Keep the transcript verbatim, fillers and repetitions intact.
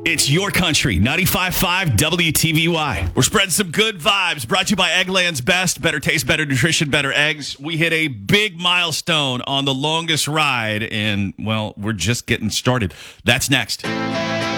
It's your country, ninety-five point five W T V Y. We're spreading some good vibes. Brought to you by Eggland's Best. Better taste, better nutrition, better eggs. We hit a big milestone on the longest ride, and, well, we're just getting started. That's next.